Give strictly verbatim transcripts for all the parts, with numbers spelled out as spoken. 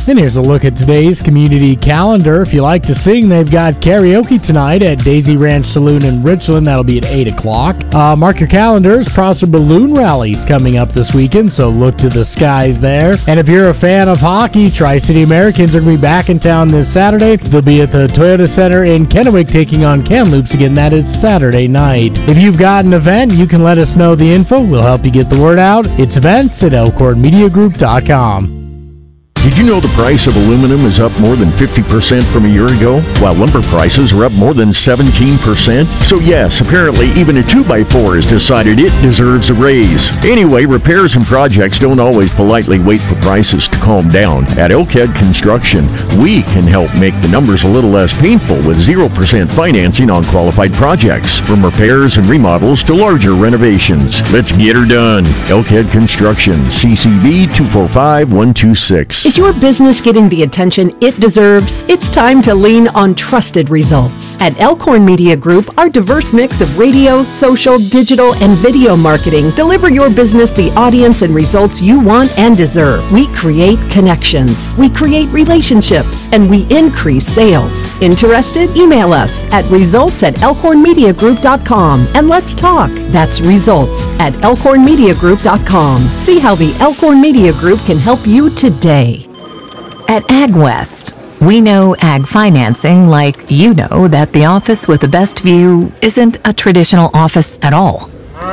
And here's a look at today's community calendar. If you like to sing, they've got karaoke tonight at Daisy Ranch Saloon in Richland. That'll be at eight o'clock. Uh, mark your calendars. Prosser Balloon Rally's coming up this weekend, so look to the skies there. And if you're a fan of hockey, Tri-City Americans are going to be back in town this Saturday. They'll be at the Toyota Center in Kennewick taking on Kamloops again. That is Saturday night. If you've got an event, you can let us know the info. We'll help you get the word out. It's events at elkhorn media group dot com. Did you know the price of aluminum is up more than fifty percent from a year ago, while lumber prices are up more than seventeen percent? So yes, apparently even a two by four has decided it deserves a raise. Anyway, repairs and projects don't always politely wait for prices to calm down. At Elkhead Construction, we can help make the numbers a little less painful with zero percent financing on qualified projects, from repairs and remodels to larger renovations. Let's get her done. Elkhead Construction, C C B two four five one two six. Is your business getting the attention it deserves? It's time to lean on trusted results. At Elkhorn Media Group, our diverse mix of radio, social, digital, and video marketing deliver your business the audience and results you want and deserve. We create connections, we create relationships, and we increase sales. Interested? Email us at results at elkhorn media group dot com and let's talk. That's results at elkhorn media group dot com. See how the Elkhorn Media Group can help you today. At AgWest, we know ag financing like you know that the office with the best view isn't a traditional office at all.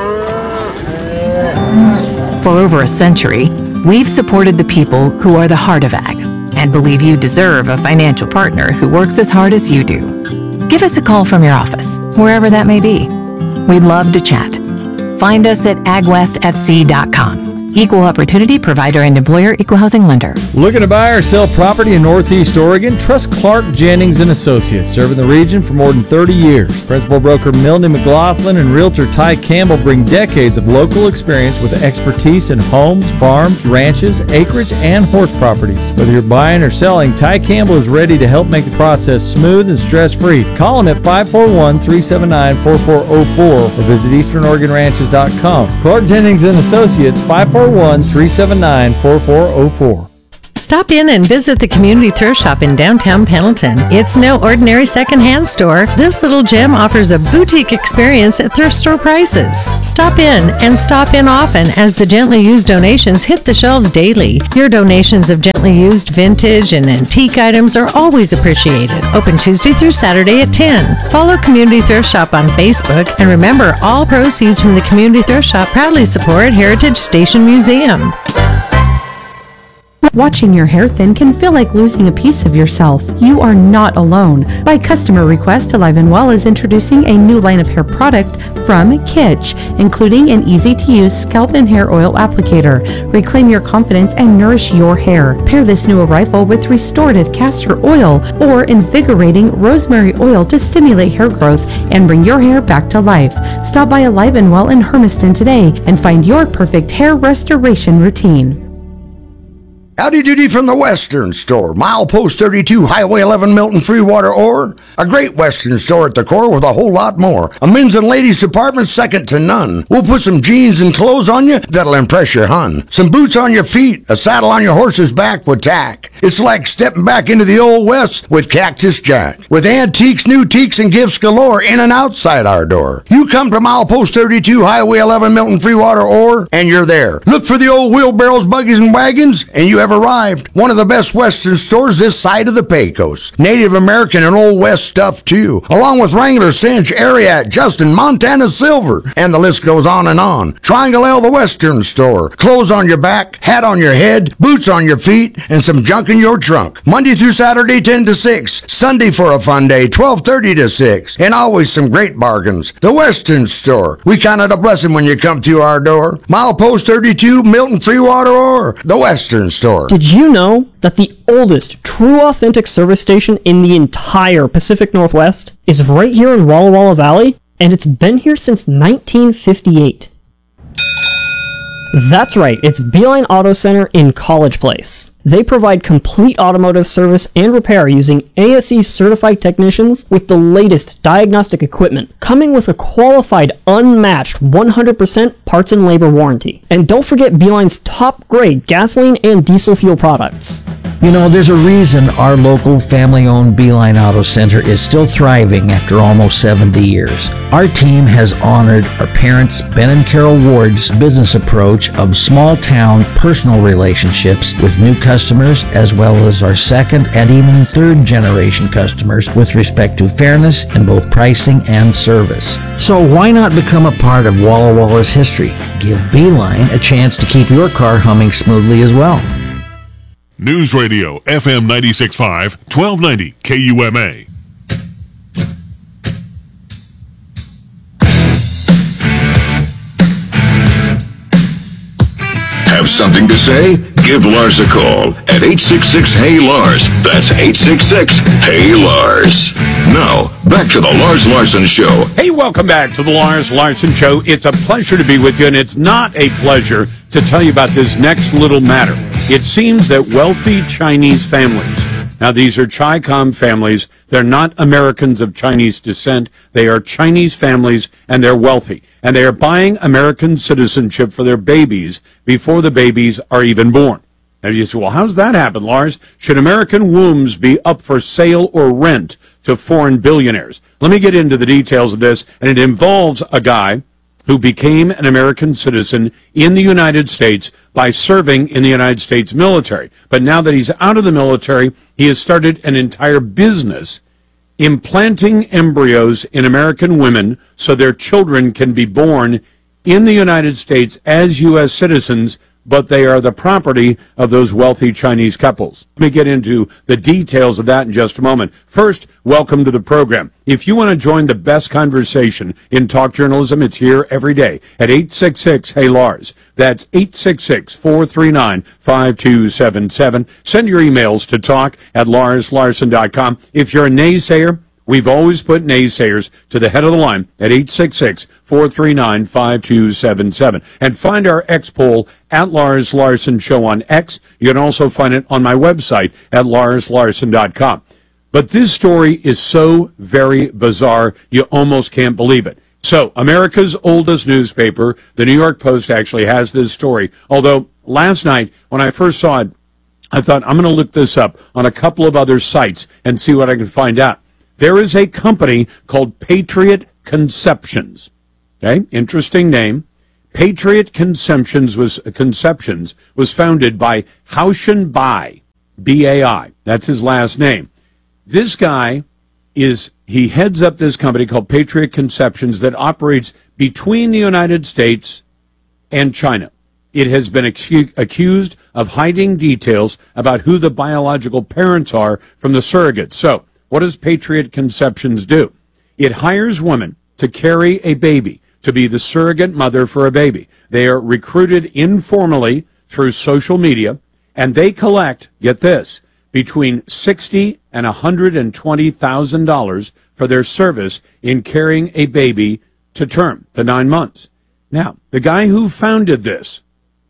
For over a century, we've supported the people who are the heart of ag and believe you deserve a financial partner who works as hard as you do. Give us a call from your office, wherever that may be. We'd love to chat. Find us at ag west f c dot com. Equal Opportunity Provider and Employer Equal Housing Lender. Looking to buy or sell property in Northeast Oregon? Trust Clark Jennings and Associates, serving the region for more than thirty years. Principal broker Milne McLaughlin and realtor Ty Campbell bring decades of local experience with expertise in homes, farms, ranches, acreage, and horse properties. Whether you're buying or selling, Ty Campbell is ready to help make the process smooth and stress-free. Call him at five four one, three seven nine, four four zero four or visit eastern oregon ranches dot com. Clark Jennings and Associates, five four one, three seven nine, four four zero four. Stop in and visit the Community Thrift Shop in downtown Pendleton. It's no ordinary secondhand store. This little gem offers a boutique experience at thrift store prices. Stop in and stop in often as the gently used donations hit the shelves daily. Your donations of gently used vintage and antique items are always appreciated. Open Tuesday through Saturday at ten. Follow Community Thrift Shop on Facebook, and remember, all proceeds from the Community Thrift Shop proudly support Heritage Station Museum. Watching your hair thin can feel like losing a piece of yourself. You are not alone. By customer request, Alive and Well is introducing a new line of hair product from Kitsch, including an easy-to-use scalp and hair oil applicator. Reclaim your confidence and nourish your hair. Pair this new arrival with restorative castor oil or invigorating rosemary oil to stimulate hair growth and bring your hair back to life. Stop by Alive and Well in Hermiston today and find your perfect hair restoration routine. Howdy doody from the Western Store, milepost thirty-two, Highway eleven, Milton, Freewater, Ore. A great Western store at the core with a whole lot more. A men's and ladies department second to none. We'll put some jeans and clothes on you that'll impress your hun. Some boots on your feet, a saddle on your horse's back with tack. It's like stepping back into the old West with Cactus Jack. With antiques, new teaks, and gifts galore in and outside our door. You come to milepost thirty-two, Highway eleven, Milton, Freewater, Ore, and you're there. Look for the old wheelbarrows, buggies, and wagons, and you have arrived. One of the best Western stores this side of the Pecos. Native American and Old West stuff too, along with Wrangler, Cinch, Ariat, Justin, Montana Silver, and the list goes on and on. Triangle L, the Western Store. Clothes on your back, hat on your head, boots on your feet, and some junk in your trunk. Monday through Saturday, ten to six. Sunday for a fun day, twelve thirty to six. And always some great bargains. The Western Store. We count it a blessing when you come to our door. Milepost thirty-two, Milton, Freewater, or the Western Store. Did you know that the oldest true authentic service station in the entire Pacific Northwest is right here in Walla Walla Valley, and it's been here since nineteen fifty-eight? That's right, it's Beeline Auto Center in College Place. They provide complete automotive service and repair using A S E certified technicians with the latest diagnostic equipment, coming with a qualified, unmatched one hundred percent parts and labor warranty. And don't forget Beeline's top grade gasoline and diesel fuel products. You know, there's a reason our local family-owned Beeline Auto Center is still thriving after almost seventy years. Our team has honored our parents, Ben and Carol Ward's business approach of small-town personal relationships with new customers, as well as our second and even third-generation customers with respect to fairness in both pricing and service. So why not become a part of Walla Walla's history? Give Beeline a chance to keep your car humming smoothly as well. News Radio, F M ninety-six point five, twelve ninety K U M A. Have something to say? Give Lars a call at eight six six, H E Y, Lars. That's eight six six, H E Y, Lars. Now, back to the Lars Larson Show. Hey, welcome back to the Lars Larson Show. It's a pleasure to be with you, and it's not a pleasure to tell you about this next little matter. It seems that wealthy Chinese families, now these are Chi-Com families, they're not Americans of Chinese descent, they are Chinese families, and they're wealthy. And they are buying American citizenship for their babies before the babies are even born. Now you say, well, how's that happen, Lars? Should American wombs be up for sale or rent to foreign billionaires? Let me get into the details of this, and it involves a guy who became an American citizen in the United States by serving in the United States military. But now that he's out of the military, he has started an entire business implanting embryos in American women so their children can be born in the United States as U S citizens, but they are the property of those wealthy Chinese couples. Let me get into the details of that in just a moment. First, welcome to the program. If you want to join the best conversation in talk journalism, it's here every day at eight six six, Hey Lars. That's eight six six, four three nine, five two seven seven. Send your emails to talk at lars larson dot com. If you're a naysayer, we've always put naysayers to the head of the line at eight six six, four three nine, five two seven seven. And find our X poll at Lars Larson Show on X. You can also find it on my website at lars larson dot com. But this story is so very bizarre, you almost can't believe it. So, America's oldest newspaper, the New York Post, actually has this story. Although, last night, when I first saw it, I thought, I'm going to look this up on a couple of other sites and see what I can find out. There is a company called Patriot Conceptions. Okay, interesting name. Patriot Conceptions was Conceptions was founded by Haoshen Bai, B A I. That's his last name. This guy is he heads up this company called Patriot Conceptions that operates between the United States and China. It has been acu- accused of hiding details about who the biological parents are from the surrogates. So, what does Patriot Conceptions do? It hires women to carry a baby, to be the surrogate mother for a baby. They are recruited informally through social media, and they collect, get this, between sixty thousand dollars and one hundred twenty thousand dollars for their service in carrying a baby to term, to nine months. Now, the guy who founded this,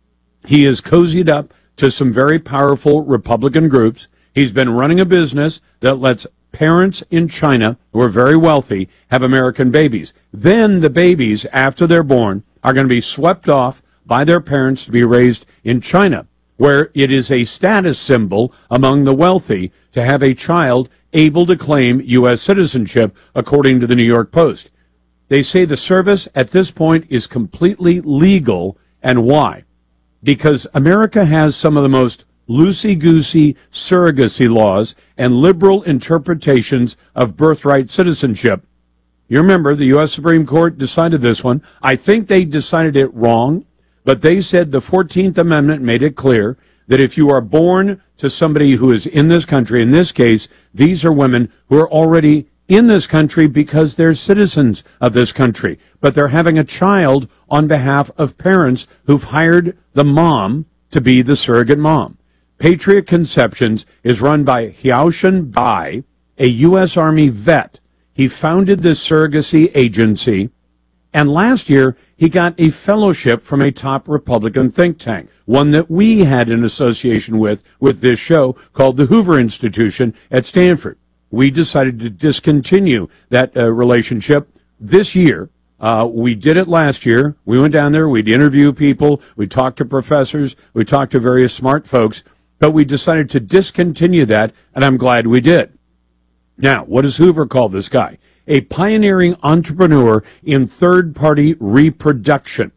he is cozied up to some very powerful Republican groups. He's been running a business that lets parents in China who are very wealthy have American babies. Then the babies, after they're born, are going to be swept off by their parents to be raised in China, where it is a status symbol among the wealthy to have a child able to claim U S citizenship, according to the New York Post. They say the service at this point is completely legal. And why? Because America has some of the most loosey-goosey surrogacy laws and liberal interpretations of birthright citizenship. You remember the U S Supreme Court decided this one. I think they decided it wrong, but they said the fourteenth Amendment made it clear that if you are born to somebody who is in this country, in this case, these are women who are already in this country because they're citizens of this country, but they're having a child on behalf of parents who've hired the mom to be the surrogate mom. Patriot Conceptions is run by Haoshen Bai, a U S Army vet. He founded this surrogacy agency, and last year he got a fellowship from a top Republican think tank, one that we had an association with with this show called the Hoover Institution at Stanford. We decided to discontinue that uh, relationship this year. Uh, we did it last year. We went down there, we'd interview people, we talked to professors, we talked to various smart folks. but we decided to discontinue that, and I'm glad we did. Now, what does Hoover call this guy? A pioneering entrepreneur in third-party reproduction.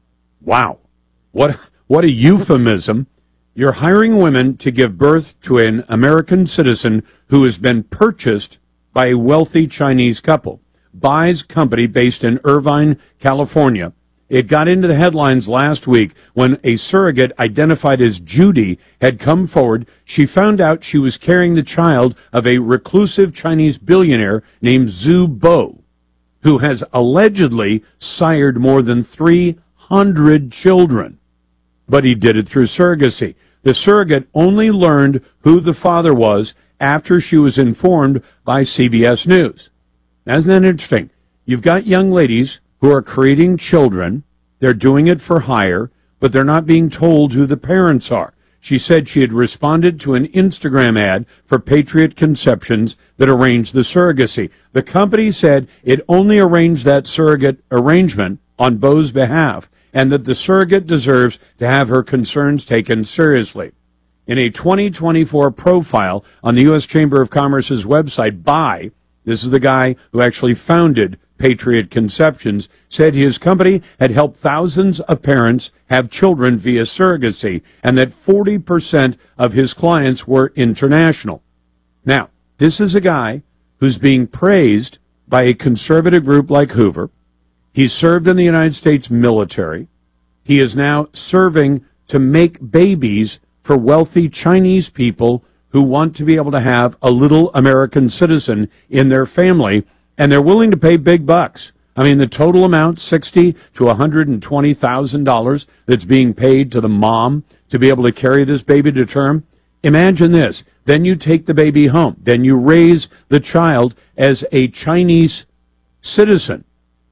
Wow. What, what a euphemism. You're hiring women to give birth to an American citizen who has been purchased by a wealthy Chinese couple. Bai's company, based in Irvine, California. It got into the headlines last week when a surrogate identified as Judy had come forward. She found out she was carrying the child of a reclusive Chinese billionaire named Zhu Bo, who has allegedly sired more than three hundred children. But he did it through surrogacy. The surrogate only learned who the father was after she was informed by C B S News. Isn't that interesting? You've got young ladies who are creating children. They're doing it for hire, but they're not being told who the parents are. She said she had responded to an Instagram ad for Patriot Conceptions that arranged the surrogacy. The company said it only arranged that surrogate arrangement on Bo's behalf, and that the surrogate deserves to have her concerns taken seriously. In a twenty twenty-four profile on the U S Chamber of Commerce's website, Bai, this is the guy who actually founded Patriot Conceptions, said his company had helped thousands of parents have children via surrogacy, and that forty percent of his clients were international. Now, this is a guy who's being praised by a conservative group like Hoover. He served in the United States military. He is now serving to make babies for wealthy Chinese people who want to be able to have a little American citizen in their family, and they're willing to pay big bucks. I mean, the total amount, sixty thousand to one hundred twenty thousand dollars, that's being paid to the mom to be able to carry this baby to term. Imagine this. Then you take the baby home. Then you raise the child as a Chinese citizen,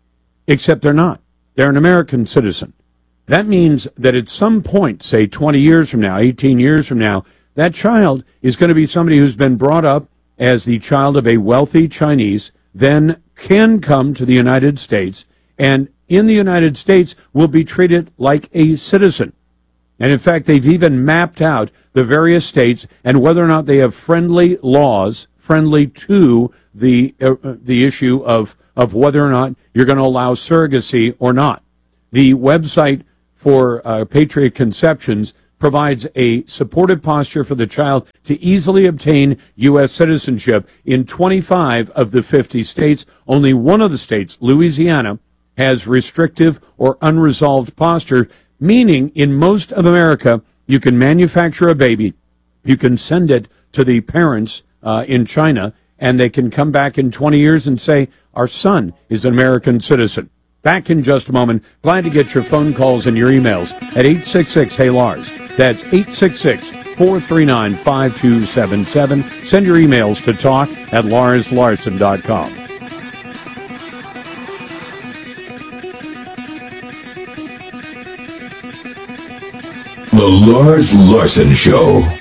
except they're not. They're an American citizen. That means that at some point, say twenty years from now, eighteen years from now, that child is going to be somebody who's been brought up as the child of a wealthy Chinese, then can come to the United States, and in the United States will be treated like a citizen. And in fact, they've even mapped out the various states and whether or not they have friendly laws, friendly to the uh, the issue of, of whether or not you're going to allow surrogacy or not. The website for uh, Patriot Conceptions provides a supportive posture for the child to easily obtain U S citizenship in twenty-five of the fifty states. Only one of the states, Louisiana, has restrictive or unresolved posture, meaning in most of America, you can manufacture a baby, you can send it to the parents uh, in China, and they can come back in twenty years and say, our son is an American citizen. Back in just a moment. Glad to get your phone calls and your emails at eight six six, hey Lars. That's eight six six, four three nine, five two seven seven. Send your emails to talk at lars larson dot com. The Lars Larson Show.